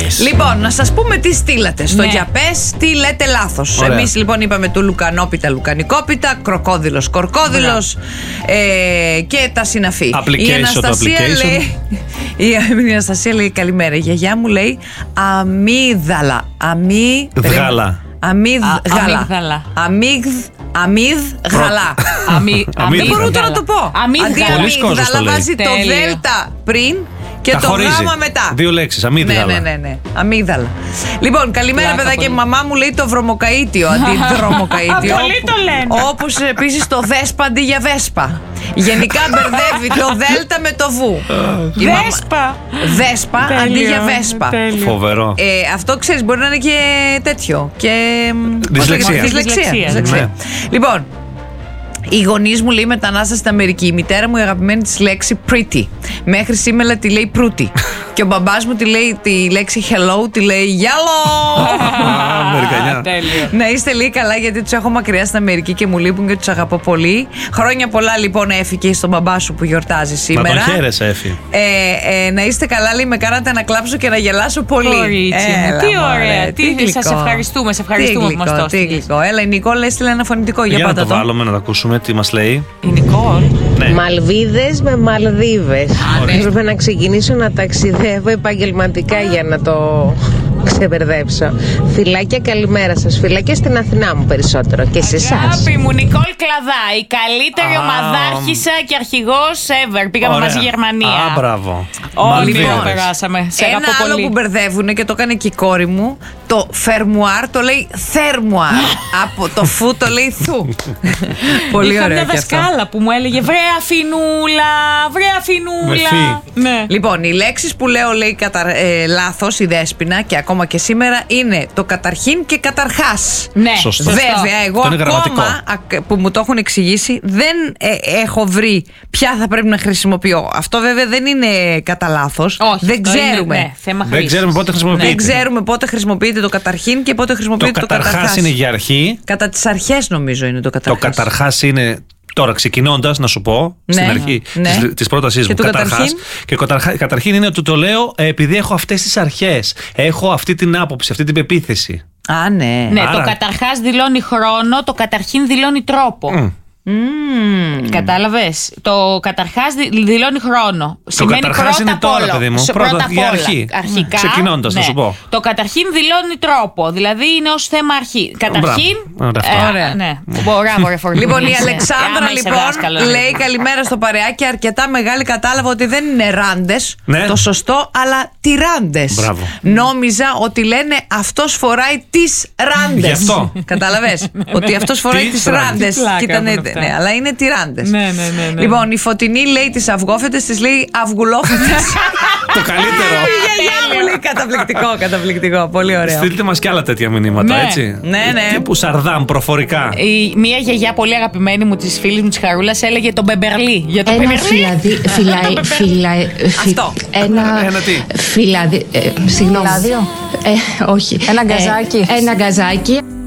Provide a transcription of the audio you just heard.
πες. Λοιπόν, να σας πούμε τι στείλατε. Στο για πες, τι λέτε λάθος. Εμείς λοιπόν είπαμε του λουκανόπιτα, λουκανικόπιτα, κροκόδιλος, κορκόδιλος και τα συναφή. Η Αναστασία λέει. Η Αναστασία λέει καλημέρα. Η γιαγιά μου λέει αμύδαλα. Αμύδγαλα. Αμύδγαλα. Αμύδγαλα. Δεν μπορώ ούτε να το πω. Αντί αμύδαλα βάζει το δέλτα πριν και το γάμα μετά. Δύο λέξεις, αμύδγαλα. Ναι. Αμύδαλα. Λοιπόν, καλημέρα παιδάκια. Η μαμά μου λέει το βρωμοκαΐτιο αντί δρομοκαΐτιο. Πολλοί το λένε. Όπως επίσης το δέσπα αντί για βέσπα. Γενικά μπερδεύει το δέλτα με το βου. Δέσπα αντί για βέσπα. Φοβερό. Αυτό ξέρεις μπορεί να είναι και τέτοιο. Δυσλεξία. Λοιπόν, οι γονείς μου λέει μετανάστα στην Αμερική. Η μητέρα μου η αγαπημένη της λέξη pretty. Μέχρι σήμερα τη λέει προύτη. Και ο μπαμπάς μου τη λέξη hello τη λέει yellow. Αμερικανιά. Να είστε λίγο καλά γιατί τους έχω μακριά στην Αμερική και μου λείπουν και τους αγαπώ πολύ. Χρόνια πολλά λοιπόν Έφη και στον μπαμπά σου που γιορτάζει σήμερα. Να τον χαίρεσαι Έφη. Να είστε καλά λέει, με κάνατε να κλάψω και να γελάσω πολύ. Τι ωραία. Σας ευχαριστούμε. Σε ευχαριστούμε που μας το έστειλες. Έλα η Νικόλ έστειλε ένα φωνητικό για να πάντα το βάλουμε να το ακούσουμε τι μας λέει. Η Νικόλ. Ναι. Μαλβίδες με Μαλδίβες. Έπρεπε να ξεκινήσω να ταξιδεύω επαγγελματικά για να το ξεμπερδέψω. Φιλάκια, καλημέρα σας. Φιλάκια στην Αθηνά μου περισσότερο και σε εσάς. Αγάπη μου, Νικόλ Κλαδά, η καλύτερη ομαδάρχησα και αρχηγός ever. Πήγαμε μαζί Γερμανία. Μπράβο. Όλοι περάσαμε. Σε ένα άλλο που μπερδεύουν και το έκανε και η κόρη μου, το φερμουάρ το λέει θερμουάρ. Από το φου το λέει θου. Πολύ ωραίο. Είχα μια δασκάλα που μου έλεγε βρε Αφινούλα. Ναι. Λοιπόν, οι λέξεις που λέω λέει λάθος η Δέσποινα και ακόμα και σήμερα είναι το καταρχήν και καταρχάς. Ναι, σωστό. Βέβαια, εγώ ακόμα που μου το έχουν εξηγήσει δεν έχω βρει ποια θα πρέπει να χρησιμοποιώ. Αυτό βέβαια δεν είναι κατά λάθος. Δεν ξέρουμε. Δεν ξέρουμε πότε χρησιμοποιείται. Δεν ξέρουμε πότε χρησιμοποιείται το καταρχήν και πότε χρησιμοποιείται το καταρχάς. Το καταρχάς είναι για αρχή. Κατά τις αρχές νομίζω είναι το καταρχάς. Το καταρχάς είναι. Τώρα, ξεκινώντας, να σου πω στην αρχή της πρότασής μου. Καταρχάς. Και καταρχήν είναι ότι το λέω επειδή έχω αυτές τις αρχές. Έχω αυτή την άποψη, αυτή την πεποίθηση. Ναι, άρα... το καταρχάς δηλώνει χρόνο, το καταρχήν δηλώνει τρόπο. Κατάλαβες. Το καταρχάς δηλώνει χρόνο. Το καταρχάς είναι τώρα, παιδί μου. Πρώτα για αρχή. Αρχικά. Ξεκινώντας, να σου πω. Το καταρχήν δηλώνει τρόπο. Δηλαδή είναι ως θέμα αρχή. Καταρχήν. Ωραία. Ναι. Μπράβο, ρε Φορτούνη. Λοιπόν, η Αλεξάνδρα λοιπόν λέει καλημέρα στο παρεάκι. Αρκετά μεγάλη κατάλαβα ότι δεν είναι ράντες. Το σωστό, αλλά τυράντες. Νόμιζα ότι λένε αυτός φοράει τις ράντες. Γι' αυτό. Κατάλαβες. Ότι αυτός φοράει τις ράντες. Κοίτανε. Ναι, αλλά είναι τυράντες. Ναι. Λοιπόν, η Φωτεινή λέει τις αυγόφετες, τις λέει αυγουλόφετες. Το καλύτερο. Η γιαγιά μου λέει καταπληκτικό. Πολύ ωραίο. Στείλτε μας κι άλλα τέτοια μηνύματα, έτσι. Ναι. Τύπου Σαρδάμ, προφορικά. Μία γιαγιά πολύ αγαπημένη μου της φίλης μου της Χαρούλας έλεγε το μπεμπερλί. Για το μπεμπερλί. Αυτό. Ένα τι. Συγγνώμη. Όχι. Ένα γκαζάκι.